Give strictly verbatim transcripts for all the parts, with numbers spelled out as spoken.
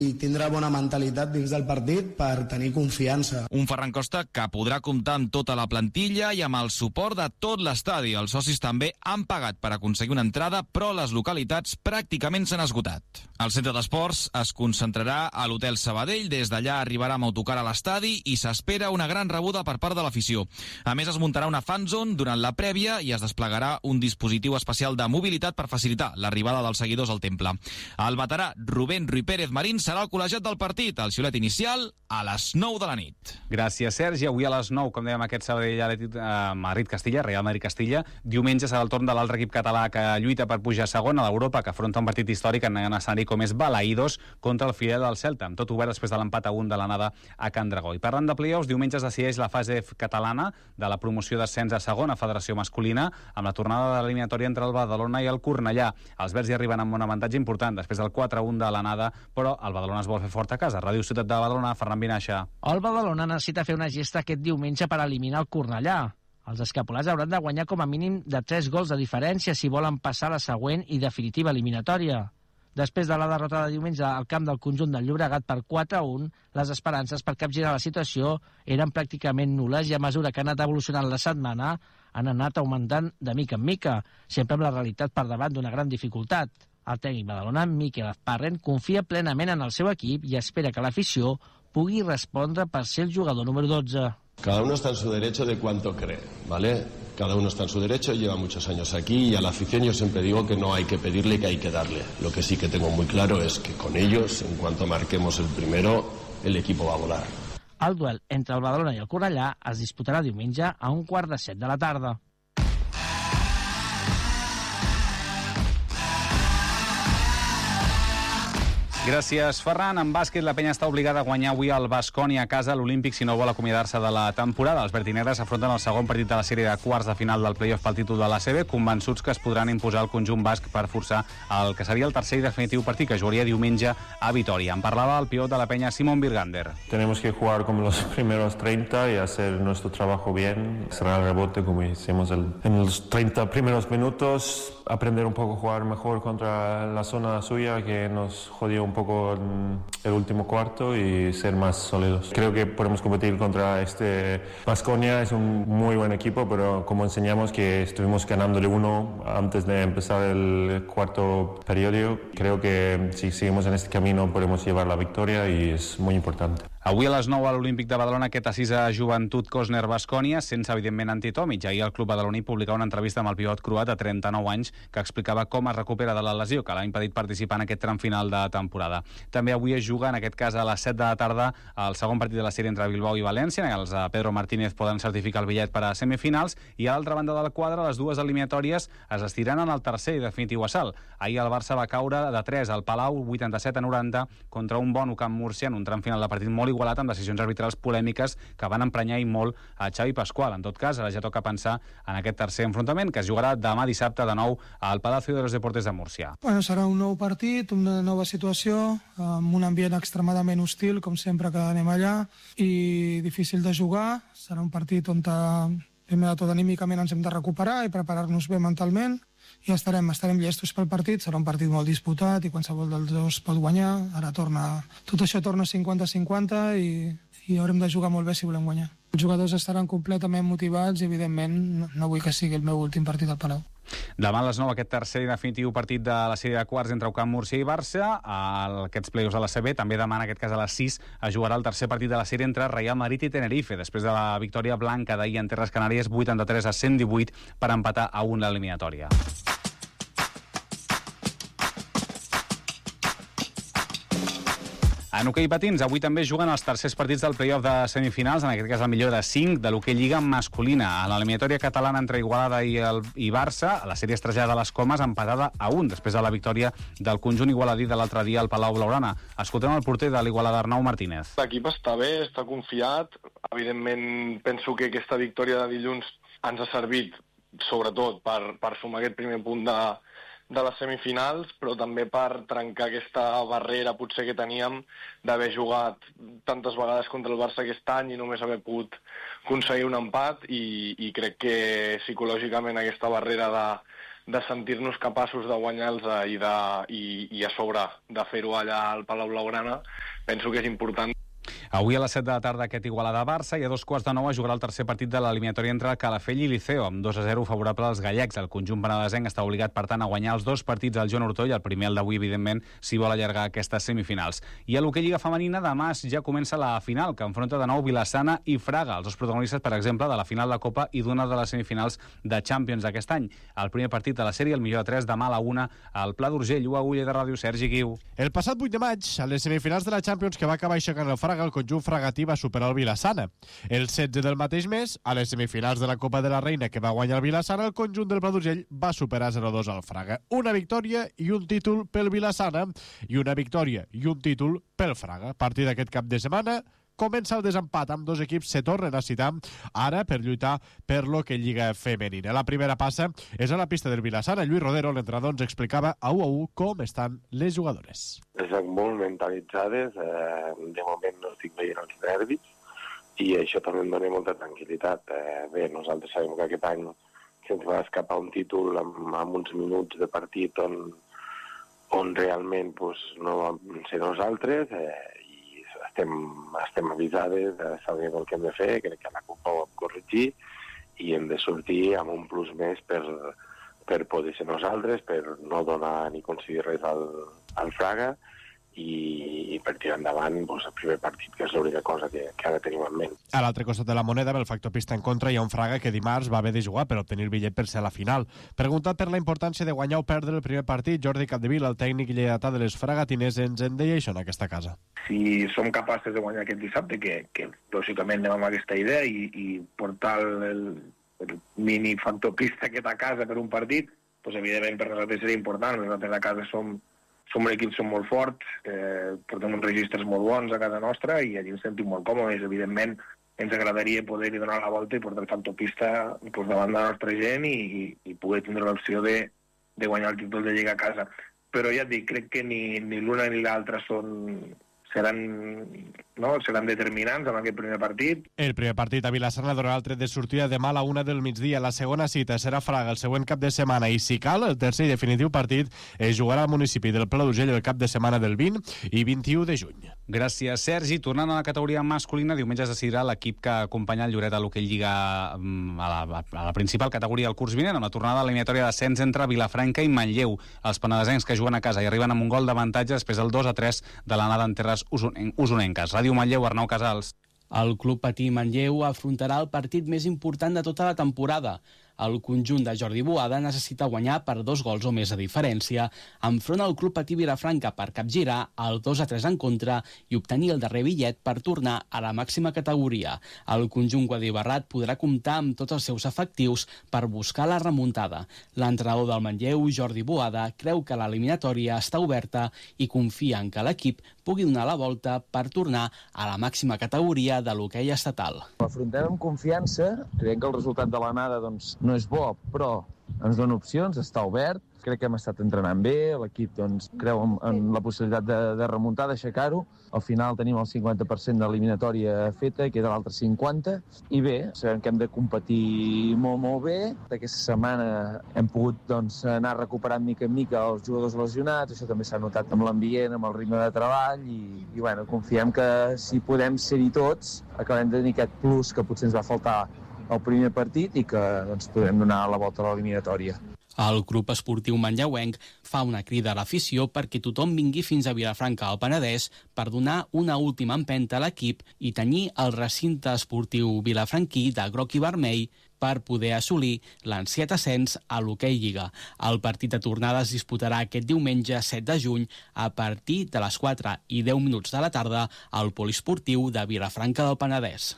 i tindrà bona mentalitat dins del partit per tenir confiança. Un Ferran Costa que podrà comptar amb tota la plantilla i amb el suport de tot l'estadi. Els socis també han pagat per aconseguir una entrada, però les localitats pràcticament s'han esgotat. El centre d'esports es concentrarà a l'Hotel Sabadell. Des d'allà arribarà amb autocar a l'estadi i s'espera una gran rebuda per part de l'afició. A més, es muntarà una fanzone durant la prèvia i es desplegarà un dispositiu especial de mobilitat per facilitar l'arribada dels seguidors al temple. El veterà Rubén Ruiz Pérez Marín serà el col·legiat del partit. El xiulet inicial a les nou de la nit. Gràcies, Sergi. Avui a les nou, com dèiem, aquest Sabadell Atlètic eh, Madrid-Castilla, Real Madrid-Castilla. Diumenge serà el torn de l'altre equip català que lluita per pujar segon a l'Europa, que afronta un partit històric en un escenari com és Balaïdos contra el filial del Celta, amb tot obert després de l'empat a un de l'anada a Can Dragó. I parlant de play-offs, diumenge es decideix la fase catalana de la promoció d'ascens a segona federació masculina, amb la tornada de l'eliminatòria entre el Badalona i el Cornellà. Els verds hi arriben amb un avantatge important després del quatre a un de l'anada, però el Badalona es vol fer fort a casa. Ràdio Ciutat de Badalona, Ferran Vinaixa. El Badalona necessita fer una gesta aquest diumenge per eliminar el Cornellà. Els escapolars hauran de guanyar com a mínim de tres gols de diferència si volen passar a la següent i definitiva eliminatòria. Després de la derrota de diumenge al camp del conjunt del Llobregat per quatre a un, les esperances per capgirar la situació eren pràcticament nul·les i a mesura que ha anat evolucionant la setmana han anat augmentant de mica en mica, sempre amb la realitat per davant d'una gran dificultat. El tècnic badalona, Miquel Azparren, confia plenament en el seu equip i espera que l'afició pugui respondre per ser el jugador número dotze. Cada uno está en su derecho de cuánto cree, ¿vale? Cada uno está en su derecho, lleva muchos años aquí y a la afición yo siempre digo que no hay que pedirle, que hay que darle. Lo que sí que tengo muy claro es que con ellos, en cuanto marquemos el primero, el equipo va a volar. El duel entre el Badalona i el Cornellà es disputarà diumenge a un quart de set de la tarda. Gràcies, Ferran. En bàsquet, la penya està obligada a guanyar avui al Baskonia a casa a l'Olímpic si no vol acomiadar-se de la temporada. Els vertinegres afronten el segon partit de la sèrie de quarts de final del play-off pel títol de l'A C B, convençuts que es podran imposar el conjunt basc per forçar el que seria el tercer i definitiu partit, que jugaria diumenge a Vitoria. En parlava el pivot de la penya, Simon Birgander. Tenemos que jugar como los primeros treinta y hacer nuestro trabajo bien, cerrar el rebote como hicimos el, en los treinta primeros minutos, aprender un poco a jugar mejor contra la zona suya que nos jodió un poco en el último cuarto y ser más sólidos. Creo que podemos competir contra este Baskonia, es un muy buen equipo, pero como enseñamos que estuvimos ganándole uno antes de empezar el cuarto periodo, creo que si seguimos en este camino podemos llevar la victoria y es muy importante. Avui a les nou a l'Olímpic de Badalona aquest assís a Joventut Cosner Baskonia, sense evidentment antitòmic. Ahir el club badaloní publicava una entrevista amb el pivot croat de trenta-nou anys que explicava com es recupera de la lesió que l'ha impedit participar en aquest tram final de temporada. També avui es juga, en aquest cas a les set de la tarda, el segon partit de la sèrie entre Bilbao i València, en els Pedro Martínez poden certificar el bitllet per a semifinals, i a l'altra banda del quadre les dues eliminatòries es estiran en el tercer i definitiu assalt. Ahir el Barça va caure de tres al Palau, vuitanta-set a noranta, contra un bon Camp Múrcia en un tram final de partit molt igualat amb decisions arbitrals polèmiques que van emprenyar i molt a Xavi Pascual. En tot cas, ara ja toca pensar en aquest tercer enfrontament que es jugarà demà dissabte de nou al Palacio de los Deportes de Múrcia. Bueno, serà un nou partit, una nova situació, amb un ambient extremadament hostil, com sempre que anem allà, i difícil de jugar. Serà un partit on primer de tot anímicament ens hem de recuperar i preparar-nos bé mentalment, i estarem, estarem llestos pel partit. Serà un partit molt disputat i qualsevol dels dos pot guanyar. Ara torna, tot això torna cinquanta cinquanta i, i haurem de jugar molt bé si volem guanyar. Els jugadors estaran completament motivats i evidentment no vull que sigui el meu últim partit al Palau. Demà a les nou aquest tercer i definitiu partit de la sèrie de quarts entre Camp Múrcia i Barça. A aquests play-offs de l'A C B també demà, en aquest cas a les sis, es jugarà el tercer partit de la sèrie entre Real Madrid i Tenerife, després de la victòria blanca d'ahir en Terres Canàries, vuitanta-tres a cent divuit, per empatar a un l'eliminatòria. En hoquei patins, avui també juguen els tercers partits del play-off de semifinals, en aquest cas el millor de cinc de l'hoquei lliga masculina. A l'eliminatòria catalana entre Igualada i, el, i Barça, la sèrie es trasllada a les Comes empatada a un, després de la victòria del conjunt igualadí de l'altre dia al Palau Blaugrana. Escoltem el porter de l'Igualada, Arnau Martínez. L'equip està bé, està confiat. Evidentment, penso que aquesta victòria de dilluns ens ha servit, sobretot, per, per sumar aquest primer punt de, de les semifinals, però també per trencar aquesta barrera potser que teníem d'haver jugat tantes vegades contra el Barça aquest any i només haver pogut aconseguir un empat, i, i crec que psicològicament aquesta barrera de, de sentir-nos capaços de guanyar-los i, de, i, i a sobre de fer-ho allà al Palau Blaugrana, penso que és important. Avui a les set de la tarda aquest Igualada-Barça i a dos quarts de nou es jugarà el tercer partit de l'eliminatòria entre Calafell i Liceo, amb dos a zero favorable als gallecs. El conjunt penedesenc està obligat, per tant, a guanyar els dos partits al Joan Ortoll, el primer el d'avui, evidentment, si vol allargar aquestes semifinals. I a l'hoquei Lliga Femenina, demà ja comença la final, que enfronta de nou Vilassana i Fraga, els dos protagonistes, per exemple, de la final de Copa i d'una de les semifinals de Champions d'aquest any. El primer partit de la sèrie, el millor de tres, demà a la una, al Pla d'Urgell. U a Ulla de Ràdio, Sergi Guiu. El passat vuit de maig, a les semifinals de la Champions que va acabar aixecant el Fraga, el conjunt fragatí va superar el Vilassana. El setze del mateix mes, a les semifinals de la Copa de la Reina que va guanyar el Vilassana, el conjunt del Pla d'Urgell va superar zero a dos al Fraga. Una victòria i un títol pel Vilassana i una victòria i un títol pel Fraga. A partir d'aquest cap de setmana comença el desempat, amb dos equips se tornen a citar ara per lluitar per lo que Lliga Femenina. La primera passa és a la pista del Vilassana. Lluís Rodero, l'entrenador, ens explicava a u a u com estan les jugadores. Estan molt mentalitzades, eh, de moment no estic veient els nervis i això també em dona molta tranquil·litat. Eh, bé, nosaltres sabem que aquest any se'ns va escapar un títol amb, amb uns minuts de partit on, on realment pues, no vam ser nosaltres, eh, Estem, estem avisades, sabem el que hem de fer, crec que la Copa ho hem corregir i hem de sortir amb un plus més per, per poder ser nosaltres, per no donar ni concedir res al, al Fraga i, i per tirar endavant doncs, el primer partit, que és l'única cosa que, que ara tenim en ment. A l'altre costat de la moneda, amb el factor pista en contra, hi ha un Fraga que dimarts va haver de jugar per obtenir el bitllet per ser a la final. Preguntat per la importància de guanyar o perdre el primer partit, Jordi Capdevila, el tècnic lleidatà de les fragatines, ens en deia això en aquesta casa. Si som capaces de guanyar aquest dissabte, que, que lògicament anem amb aquesta idea i, i portar el, el mini factor pista aquest a casa per un partit, doncs evidentment per nosaltres seria important. Nosaltres a casa som Som un equip som molt forts, eh, portem uns registres molt bons a casa nostra i allí ens sentim molt còmodes. Evidentment, ens agradaria poder-hi donar la volta i portar el factor pista pues, davant de la nostra gent i, i, i poder tindre l'opció de, de guanyar el títol de Lliga a casa. Però ja et dic, crec que ni, ni l'una ni l'altra són... seran, no? seran determinants en aquest primer partit. El primer partit a Vilassana donarà el tret de sortida demà a la una del migdia. La segona cita serà Fraga el següent cap de setmana i, si cal, el tercer i definitiu partit es jugarà al municipi del Pla d'Urgell el cap de setmana del vint i vint-i-u de juny. Gràcies, Sergi. Tornant a la categoria masculina, diumenge es decidirà l'equip que acompanya el Lloret a l'hoquei Lliga a la, a la principal categoria del curs vinent, amb la tornada eliminatòria d'ascens entre Vilafranca i Manlleu. Els penedesencs que juguen a casa i arriben amb un gol d'avantatge després del dos a tres de l'anada en terres usonenques. Ràdio Manlleu, Arnau Casals. El Club Patí Manlleu afrontarà el partit més important de tota la temporada. El conjunt de Jordi Boada necessita guanyar per dos gols o més de diferència enfront al Club Patí Vilafranca per capgirar el dos a tres en contra i obtenir el darrer bitllet per tornar a la màxima categoria. El conjunt guadibarrat podrà comptar amb tots els seus efectius per buscar la remuntada. L'entrenador del Manlleu, Jordi Boada, creu que l'eliminatòria està oberta i confia en que l'equip pugui donar la volta per tornar a la màxima categoria de l'hoquei estatal. L'afrontem amb confiança, creiem que el resultat de l'anada doncs, no és bo, però ens dona opcions, està obert. Crec que hem estat entrenant bé, l'equip doncs, creu en, en la possibilitat de, de remuntar, d'aixecar-ho. Al final tenim el cinquanta per cent de l'eliminatòria feta, queda l'altre cinquanta per cent. I bé, sabem que hem de competir molt, molt bé. Aquesta setmana hem pogut doncs, anar recuperant mica en mica els jugadors lesionats. Això també s'ha notat amb l'ambient, amb el ritme de treball. I, i bueno, confiem que si podem ser-hi tots, acabem de tenir aquest plus que potser ens va faltar al primer partit i que doncs, podem donar la volta a l'eliminatòria. El grup esportiu manlleuenc fa una crida a l'afició perquè tothom vingui fins a Vilafranca al Penedès per donar una última empenta a l'equip i tenyir el recinte esportiu vilafranquí de groc i vermell per poder assolir l'ansiat ascens a l'hoquei Lliga. El partit de tornada es disputarà aquest diumenge set de juny a partir de les quatre i deu minuts de la tarda al poliesportiu de Vilafranca del Penedès.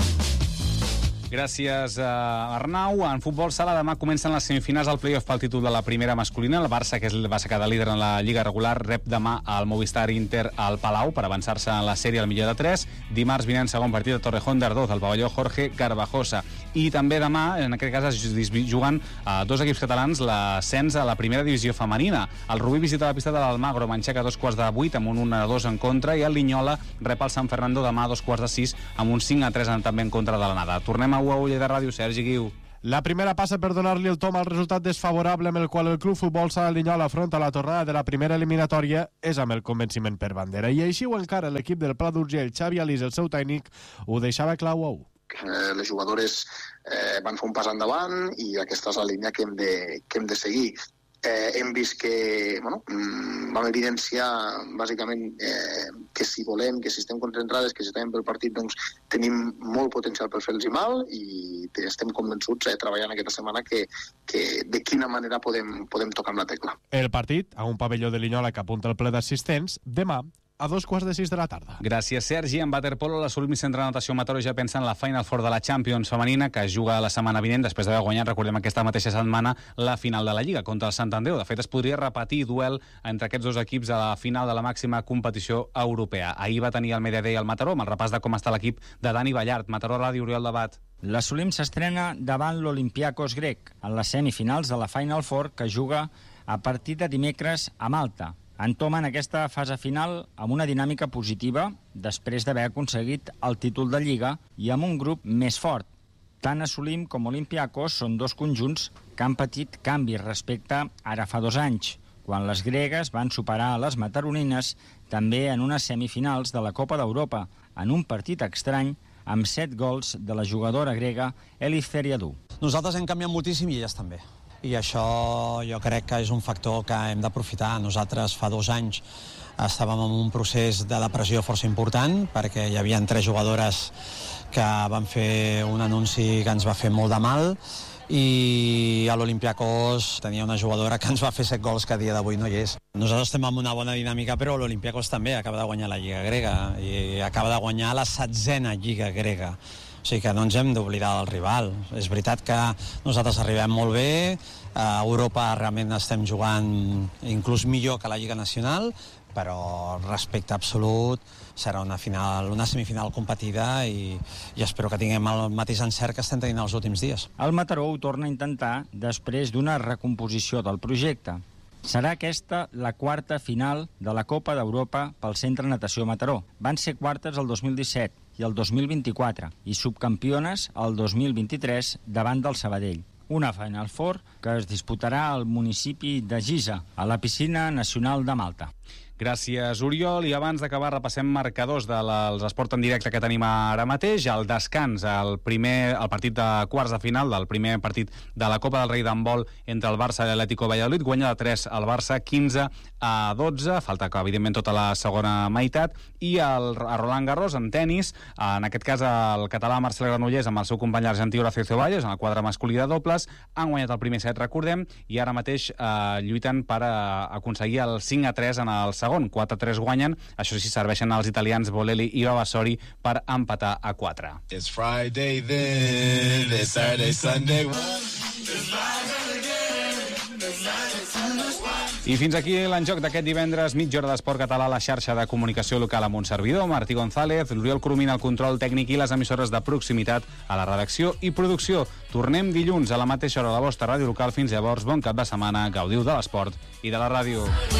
Gràcies, uh, Arnau. En futbol sala demà comencen les semifinals al play-off pel títol de la primera masculina. El Barça, que va ser cada líder en la Lliga regular, rep demà al Movistar Inter al Palau per avançar-se en la sèrie al millor de tres. Dimarts vinent segon partit de Torrejón d'Ardoz, al pavelló Jorge Garbajosa. I també demà, en aquest cas, es juguen uh, dos equips catalans l'ascens a la primera divisió femenina. El Rubí visita la pista de l'Almagro, Manxeca a dos quarts de vuit amb un un a dos en contra, i el Linyola rep el Sant Fernando demà a dos quarts de sis amb un cinc a tres també en contra de l'anada. Tornem a U A Ulla de Ràdio, Sergi Guiu. La primera passa per donar-li el tom al resultat desfavorable amb el qual el Club Futbol Sala Linyola afronta la tornada de la primera eliminatòria és amb el convenciment per bandera. I així ho encara l'equip del Pla d'Urgell. Xavi Alís, el seu tècnic, ho deixava clar u a u. Eh, les jugadores eh, van fer un pas endavant i aquesta és la línia que hem de, que hem de seguir. Eh, hem vist que bueno, vam evidenciar bàsicament eh, que si volem, que si estem concentrades, que si estem pel partit, doncs tenim molt potencial per fer-los mal i estem convençuts, eh, treballant aquesta setmana, que, que de quina manera podem, podem tocar amb la tecla. El partit, a un pavelló de Linyola que apunta el ple d'assistents, demà a dos quarts de sis de la tarda. Gràcies, Sergi. En waterpolo, la Solim Centre de Natació Mataró ja pensa en la Final Four de la Champions femenina, que es juga la setmana vinent, després d'haver guanyat, recordem, aquesta mateixa setmana, la final de la Lliga contra el Sant Andreu. De fet, es podria repetir duel entre aquests dos equips a la final de la màxima competició europea. Ahir va tenir el Mediaday al Mataró, amb el repàs de com està l'equip de Dani Ballart. Mataró Ràdio, Oriol Debat. La Solim s'estrena davant l'Olympiacos grec, en les semifinals de la Final Four, que juga a partir de dimecres a Malta. Entomen aquesta fase final amb una dinàmica positiva després d'haver aconseguit el títol de Lliga i amb un grup més fort. Tant Solim com Olympiacos són dos conjunts que han patit canvis respecte ara fa dos anys, quan les gregues van superar a les mataronines també en unes semifinals de la Copa d'Europa, en un partit estrany amb set gols de la jugadora grega Elis Feriadou. Nosaltres hem canviat moltíssim i elles també. I això jo crec que és un factor que hem d'aprofitar. Nosaltres fa dos anys estàvem en un procés de depressió força important perquè hi havia tres jugadores que van fer un anunci que ens va fer molt de mal i a l'Olympiacos tenia una jugadora que ens va fer set gols que a dia d'avui no hi és. Nosaltres estem amb una bona dinàmica, però l'Olympiacos també acaba de guanyar la Lliga grega i acaba de guanyar la setzena Lliga grega. O sigui que no ens hem d'oblidar del rival. És veritat que nosaltres arribem molt bé, a Europa realment estem jugant inclús millor que la Lliga Nacional, però respecte absolut serà una final, una semifinal competida i, i espero que tinguem el mateix encert que estem tenint els últims dies. El Mataró ho torna a intentar després d'una recomposició del projecte. Serà aquesta la quarta final de la Copa d'Europa pel Centre Natació Mataró. Van ser quartes el dos mil disset i el dos mil vint-i-quatre i subcampiones el dos mil vint-i-tres davant del Sabadell. Una Final Four que es disputarà al municipi de Giza, a la piscina nacional de Malta. Gràcies, Oriol. I abans d'acabar repassem marcadors dels esports en directe que tenim ara mateix. El descans, el primer el partit de quarts de final del primer partit de la Copa del Rei d'handbol entre el Barça i l'Atlético Valladolid. Guanya de tres el Barça, quinze a dotze. Falta que, evidentment, tota la segona meitat. I el, a Roland Garros, en tenis, en aquest cas el català Marcel Granollers amb el seu company argentí Horacio Ceballos, en el quadre masculí de dobles, han guanyat el primer set, recordem, i ara mateix eh, lluiten per eh, aconseguir el cinc a tres en el segon. quatre a tres guanyen, això sí, serveixen als italians Bolelli i Vavasori per empatar a quatre. It's Friday then, it's Saturday, Sunday. I fins aquí l'enjoc d'aquest divendres, mitja hora d'esport català a la xarxa de comunicació local amb un servidor, Martí González, l'Oriol Coromina al control tècnic i les emissores de proximitat a la redacció i producció. Tornem dilluns a la mateixa hora a la vostra ràdio local. Fins llavors, bon cap de setmana, gaudiu de l'esport i de la ràdio.